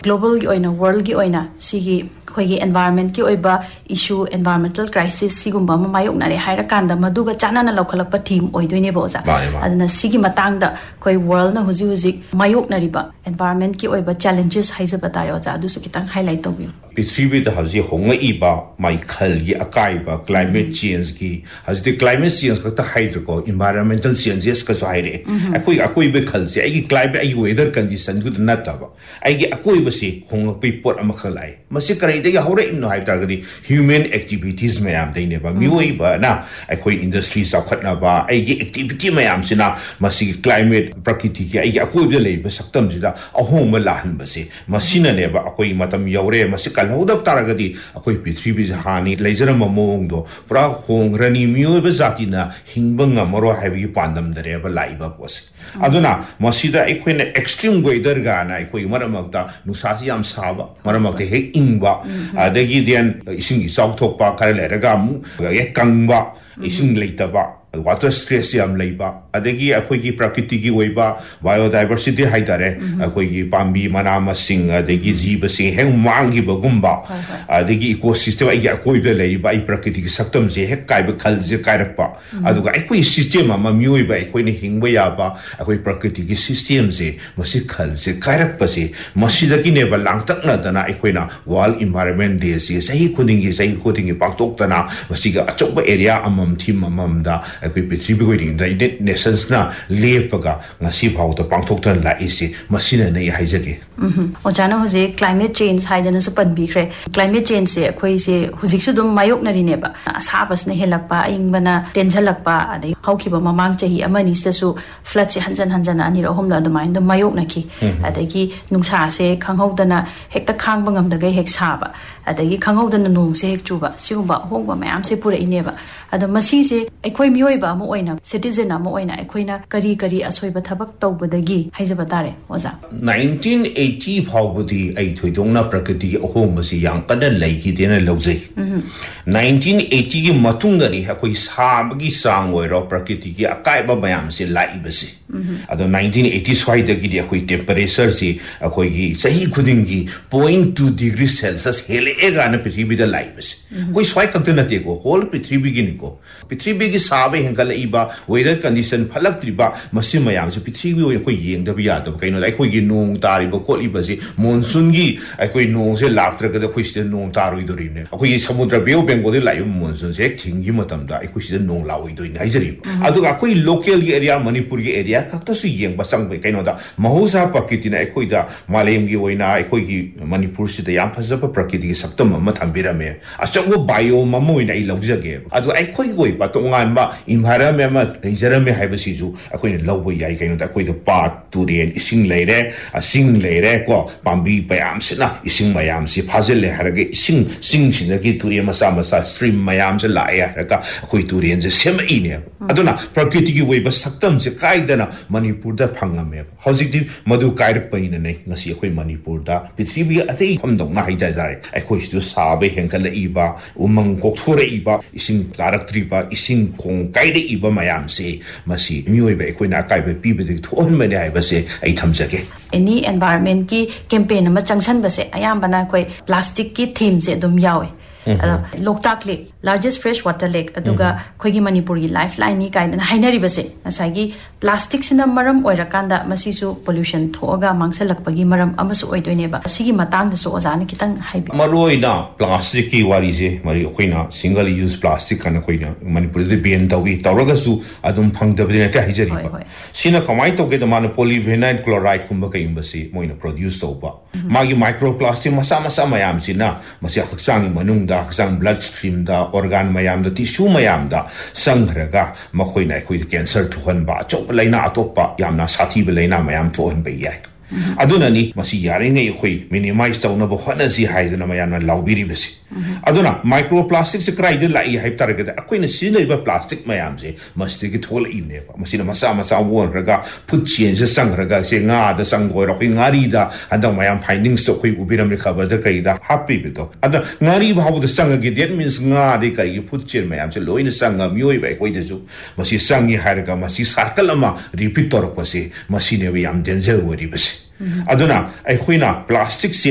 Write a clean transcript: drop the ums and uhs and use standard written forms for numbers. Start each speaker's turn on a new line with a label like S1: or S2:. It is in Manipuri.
S1: global gi oina world gi oina sigi khoigi environment ki oiba issue environmental crisis sigumba ma mayok nare haira kanda maduga chanana lokhalakpa theme oidoine ba oza aduna sigi matangda khoi world na huji mayok nariba environment ki oiba challenges haisa batare oza adu su kitang highlight tobi
S2: Pitribi da haji honga iba mai khal gi akai ba climate change ki haji climate change ka ta hydro ko environmental changes ka so haire akoi be khal se ai climate ai weather condition good na ta ba ai gi akoi be se honga pe pot am khalai masi karai de hore im no hai ta gadi human activities mayam de ne ba mioi ba na akoi industry sa khatna ba ai gi activity mayam sina masi climate prakriti ki ai gi akoi be le ba saktam ji da ahom la han ba se masina ne ba akoi matam yaure masi Kalhodab Taragadi, Akoi Pitribi Hani, Laser Mamondo, Pra Hong Rani Mu Zatina, Hingbanga Moro Heavy Pandam, the Reba Laiba was. Aduna, Masida Equin extreme weather Gana, Equi Maramakta, Nusasiam Saba, Maramakta He Ingba, Adegidian, Ising Sautopa, Karelagamu, Yakangba, Ising Lataba. Water stress yam leiba adegi akhoi gi prakriti gi oiba biodiversity haidare akhoi gi pambi manama sing adegi jiba sing heng mangi ba gumba adegi ecosystem ai akhoi be leiba ai prakriti gi saktam je hek kai ba khal je kai rakpa aduga akhoi system ma mioi ba akhoi ni hingba ya ba akhoi prakriti gi system je masi khal je kai rakpa se masi da ki ne ba langtak na dana akhoi na world environment day se sahi khuding gi paktok dana masi ga achok ba area amam thim amam da Akoi Pitribi ko United Nations na lepaga ngasi phau ta pangthoktan la isi masina nei haijage
S1: ojana hoje climate change haidana su panbi khre climate change se akhoi se hujik su dum mayok nari ne ba asabas ne helakpa ingbana tenjalakpa adai haukiba mamang chahi amani se su flood se hanjan ani ro homla adumai da mayok naki adagi nungsa se khanghaudana hekta khangba ngamdaga hek saba adagi khanghaudana nung se hek chuba sigumba hongba mayam se pura ineba ada masi se akhoi mioi ba mo oina citizen na mo oina akoina kari asoiba thabak tawbadagi haijaba tare oza
S2: 1980 phawbudi ai thoidongna prakriti ahom basi yang kada laiki dena lojai 1980 gi matunga ri akoi sabagi sang oiro prakriti gi akai ba bayam se lai basi ado 1980 swai da gi akoi temperature si akoi gi sahi khuding gi 0.2 degrees celsius hele ega na prithvi da lai basi koi swai kakta na te ko whole prithvi gi ni ko prithvi gi sabe hengala iba weather condition phalak triba masi mayam se prithvi oi koi yeng da biya da kaino lai koi gi nong tari ba ko iba si monsoon gi akoi nong se laktra ga da koi se nong taroi dori ne akoi samudra beo bengo de lai monsoon se thing gi matam da akoi se nong lawoi doi nai jari adu akoi local gi area manipur gi area kakta su yeng ba sang ba kaino da mahosa prakriti na akoi da malem gi oina akoi gi manipur se da yam phasa prakriti gi saktam ma thambira me achangwa biome ma oina I lawjage adu akoi goi ba tongan ba environment ma leijarame haiba siju akoi ne lawbo yai kaino da akoi da pat turien ising leire asing leire ko pambi payam sina ising mayam si phajel le harage ising sing sinagi turien masa stream mayam se la ya raka akoi turien je semai ne aduna prakriti gi weba saktam se kaidana manipur da phangame hojik di madu kairak paina nei ngasi akoi manipur da prithvi atei hamdong na haida jare akoi stu sabe henkala iba umang kokthore iba ising karaktri ba ising khong kaide iba mayam se masi mioi ba akoi na kai ba pi be thon mane ai ba se ai thamjage
S1: any environment ki campaign ama changsan base ayambana koi plastic ki theme se dum yawe Loktak Lake largest freshwater lake aduga khoigi manipur gi lifeline ni kaidana hainari base asagi plastic sina maram oirakanda masisu pollution thoga mangsalakpagi maram amasu oidoine ba asigi matang da so ozana kitang haibi
S2: maroina plastic ki wari je mari khoina single use plastic kana khoina manipur de ban tawi tawraga su adum phangdabdina ta hijari ba sina khamai to ge da man polyvinyl chloride kumba kai imbasi moina produce toba magi microplastic masa mayam sina masi haksang manung da haksang bloodstream da organ mayam da tissue mayam da sanghraga makhoina khoi cancer thuhan ba chop laina atoppa yamna sathi be laina mayam thohan be yai aduna ni masi yare ngai khoi minimize tawna bo khana si haidana mayamna laubiri besi aduna microplastic se krai de lai hype target akoina sinai ba plastic mayam je masti ki thol ine ba masina masa won raga put change sang raga se nga da sang goi ro ngari da anda mayam findings to khoi ubiram ni khabar da kai da happy bito ada ngari ba bu da sang ge that means nga de kai put change mayam se loina sang mioi ba koi de ju masi sangi haraga masi circle ama repeat tor pa se masi ne yam danger wori basi aduna ai khoina plastic